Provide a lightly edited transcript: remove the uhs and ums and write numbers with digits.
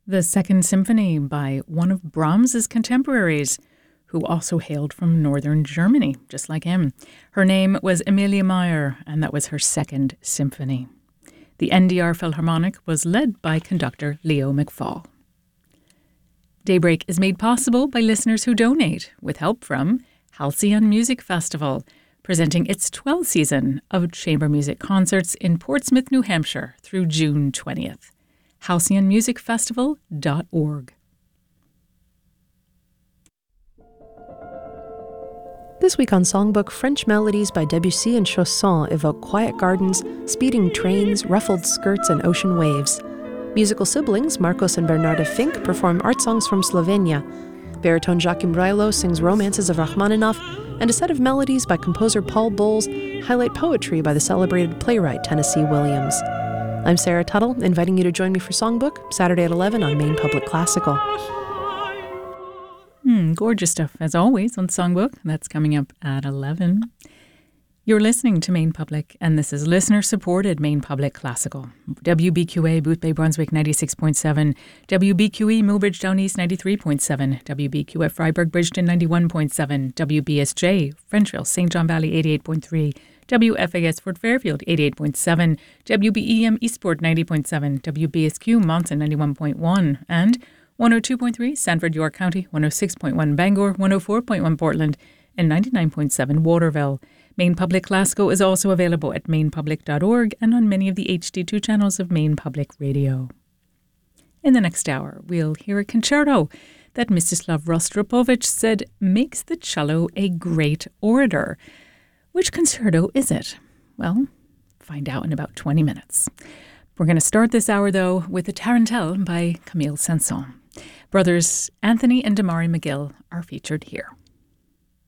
The Second Symphony by one of Brahms's contemporaries, who also hailed from northern Germany, just like him. Her name was Emilia Meyer, and that was her Second Symphony. The NDR Philharmonic was led by conductor Leo McFall. Daybreak is made possible by listeners who donate, with help from Halcyon Music Festival, presenting its 12th season of chamber music concerts in Portsmouth, New Hampshire through June 20th. halcyonmusicfestival.org. This week on Songbook, French melodies by Debussy and Chausson evoke quiet gardens, speeding trains, ruffled skirts, and ocean waves. Musical siblings Marcos and Bernarda Fink perform art songs from Slovenia. Baritone Joachim Reilo sings romances of Rachmaninoff, and a set of melodies by composer Paul Bowles highlight poetry by the celebrated playwright Tennessee Williams. I'm Sarah Tuttle, inviting you to join me for Songbook, Saturday at 11 on Maine Public Classical. Gorgeous stuff, as always, on Songbook. That's coming up at 11. You're listening to Maine Public, and this is listener-supported Maine Public Classical. WBQA, Boothbay, Brunswick, 96.7. WBQE, Millbridge, Down East, 93.7. WBQF, Freiburg, Bridgeton, 91.7. WBSJ, Frenchville, St. John Valley, 88.3. WFAS, Fort Fairfield, 88.7. WBEM, Eastport, 90.7. WBSQ, Monson, 91.1. And 102.3, Sanford, York County, 106.1, Bangor, 104.1, Portland, and 99.7, Waterville. Maine Public Classical is also available at mainepublic.org and on many of the HD2 channels of Maine Public Radio. In the next hour, we'll hear a concerto that Mstislav Rostropovich said makes the cello a great orator. Which concerto is it? Well, find out in about 20 minutes. We're going to start this hour, though, with the Tarantelle by Camille Saint-Saëns. Brothers Anthony and Damari McGill are featured here.